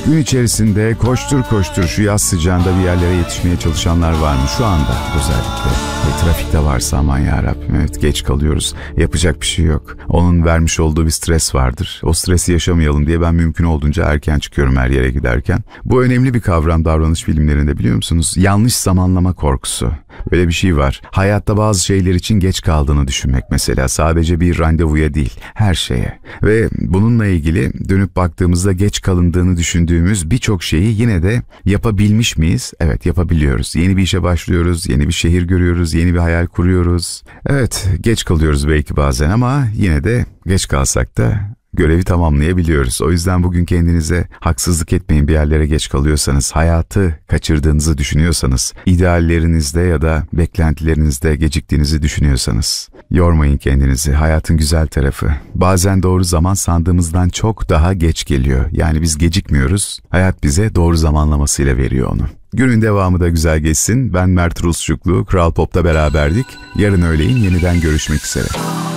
Gün içerisinde koştur koştur şu yaz sıcağında bir yerlere yetişmeye çalışanlar var mı? Şu anda özellikle. Trafikte varsa aman yarabbim, evet, geç kalıyoruz. Yapacak bir şey yok. Onun vermiş olduğu bir stres vardır. O stresi yaşamayalım diye ben mümkün olduğunca erken çıkıyorum her yere giderken. Bu önemli bir kavram davranış bilimlerinde, biliyor musunuz? Yanlış zamanlama korkusu. Böyle bir şey var. Hayatta bazı şeyler için geç kaldığını düşünmek mesela. Sadece bir randevuya değil, her şeye. Ve bununla ilgili dönüp baktığımızda geç kalındığını düşündüğümüz birçok şeyi yine de yapabilmiş miyiz? Evet, yapabiliyoruz. Yeni bir işe başlıyoruz, yeni bir şehir görüyoruz, yeni bir hayal kuruyoruz. Evet, geç kalıyoruz belki bazen ama yine de geç kalsak da görevi tamamlayabiliyoruz. O yüzden bugün kendinize haksızlık etmeyin, bir yerlere geç kalıyorsanız, hayatı kaçırdığınızı düşünüyorsanız, ideallerinizde ya da beklentilerinizde geciktiğinizi düşünüyorsanız. Yormayın kendinizi, hayatın güzel tarafı. Bazen doğru zaman sandığımızdan çok daha geç geliyor. Yani biz gecikmiyoruz, hayat bize doğru zamanlamasıyla veriyor onu. Günün devamı da güzel geçsin. Ben Mert Rusçuklu, Kral Pop'ta beraberdik. Yarın öğleyin yeniden görüşmek üzere.